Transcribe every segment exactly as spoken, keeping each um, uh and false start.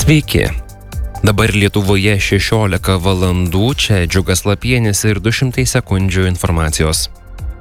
Sveiki. Dabar Lietuvoje šešiolika valandų, čia Džiugas Lapienis ir du šimtai sekundžių informacijos.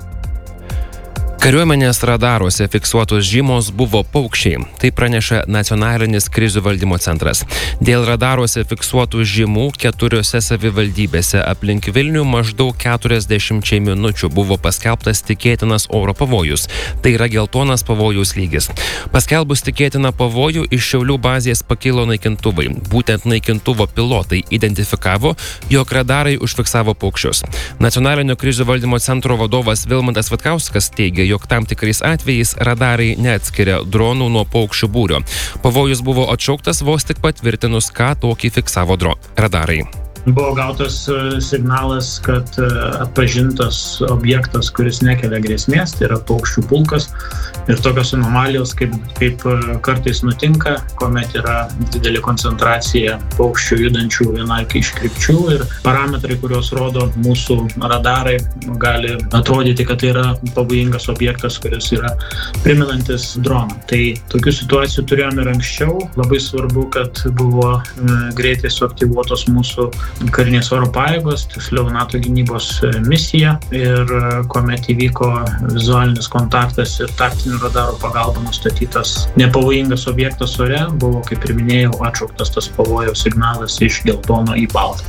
Kariuomenės radaruose fiksuotos žymos buvo paukščiai, tai praneša Nacionalinis krizių valdymo centras. Dėl radaruose fiksuotų žymų keturiose savivaldybėse aplink Vilnių maždaug keturiasdešimčiai minučių buvo paskelbtas tikėtinas oro pavojus, tai yra geltonas pavojaus lygis. Paskelbus tikėtiną pavojų iš Šiaulių bazės pakilo naikintuvai. Būtent naikintuvo pilotai identifikavo, jog radarai užfiksavo paukščius. Nacionalinio krizių valdymo centro vadovas Vilmantas Vitkauskas teigia, jog tam tikrais atvejais radarai neatskiria dronų nuo paukščių būrio. Pavojus buvo atšauktas vos tik patvirtinus, ką tokį fiksavo dro- radarai. Buvo gautas signalas, kad atpažintas objektas, kuris nekelia grėsmės, tai yra paukščių pulkas. Ir tokios anomalijos, kaip, kaip kartais nutinka, kuomet yra didelė koncentracija paukščių judančių vienai iš krypčių ir parametrai, kuriuos rodo mūsų radarai, gali atrodyti, kad tai yra pavojingas objektas, kuris yra primenantis droną. Tai tokių situacijų turėjome ir anksčiau. Labai svarbu, kad buvo greitai suaktyvuotos mūsų karinės oro pajėgos, tiksliau NATO gynybos misija, ir kuomet įvyko vizualinis kontaktas ir taktinių radarų pagalba nustatytas nepavojingas objektas ore, buvo, kaip ir minėjau, atšauktas tas pavojaus signalas iš geltono į baltą.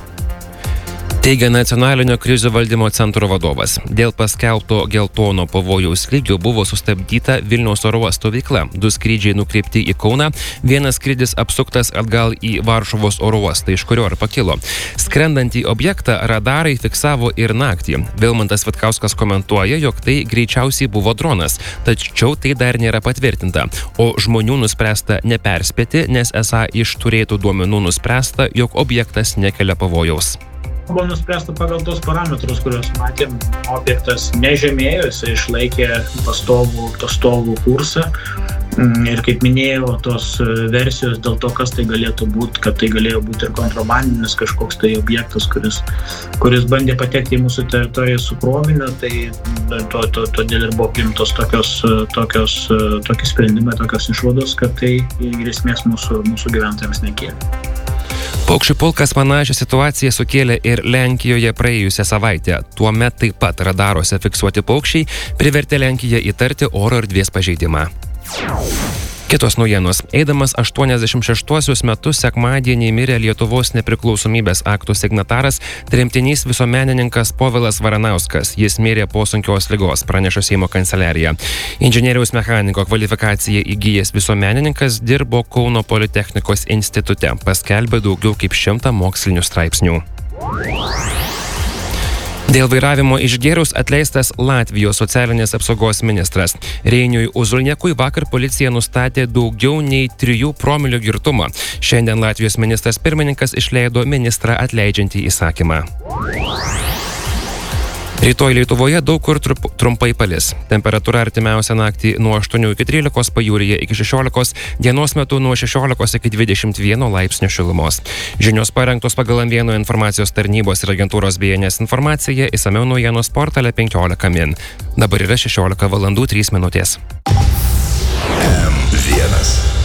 Teigia Nacionalinio krizių valdymo centro vadovas. Dėl paskelbto geltono pavojaus lygio buvo sustabdyta Vilniaus oro uosto veikla. Du skrydžiai nukreipti į Kauną, vienas skrydis apsuktas atgal į Varšuvos oro uostą, iš kurio ir pakilo. Skrendantį objektą radarai fiksavo ir naktį. Vilmantas Vitkauskas komentuoja, jog tai greičiausiai buvo dronas, tačiau tai dar nėra patvirtinta. O žmonių nuspręsta neperspėti, nes esą iš turėtų duomenų nuspręsta, jog objektas nekelia pavojaus. Buvo nuspręsta pagal tos parametrus, kuriuos matėm, objektas nežemėjo, jis išlaikė pastovų, pastovų kursą. Ir kaip minėjau, tos versijos dėl to, kas tai galėtų būti, kad tai galėjo būti ir kontrabandinis kažkoks tai objektas, kuris, kuris bandė patekti į mūsų teritoriją su kroviniu, tai to, to, todėl ir buvo priimtos tokios, tokios, tokie sprendimai, tokios išvados, kad tai grėsmės mūsų, mūsų gyventojams nekėlė. Paukščių pulkas panašią situaciją sukėlė ir Lenkijoje praėjusią savaitę. Tuomet taip pat radaruose fiksuoti paukščiai privertė Lenkiją įtarti oro erdvės pažeidimą. Kitos naujienos. Eidamas aštuoniasdešimt šeštuosius metus sekmadienį mirė Lietuvos nepriklausomybės akto signataras, tremtinys visuomenininkas Povilas Varanauskas. Jis mirė po sunkios ligos, praneša Seimo kanceliarija. Inžinieriaus mechaniko kvalifikaciją įgijęs visuomenininkas dirbo Kauno Politechnikos institute, paskelbė daugiau kaip šimtą mokslinių straipsnių. Dėl vairavimo išgėrus atleistas Latvijos socialinės apsaugos ministras. Reiniui Uzulniekui vakar policija nustatė daugiau nei trijų promilių girtumą. Šiandien Latvijos ministras pirmininkas išleido ministrą atleidžiantį įsakymą. Rytoj Lietuvoje daug kur trup, trumpai palis. Temperatūra artimiausią naktį nuo aštuonių iki trylikos, pajūryje iki šešiolikos, dienos metu nuo šešiolikos iki dvidešimt vieno laipsnio šilumos. Žinios parengtos pagal M vienas informacijos tarnybos ir agentūros B N S informaciją, išsamiau naujienos portale penkiolika min. Dabar yra šešiolika valandų trys minutės. M vienas.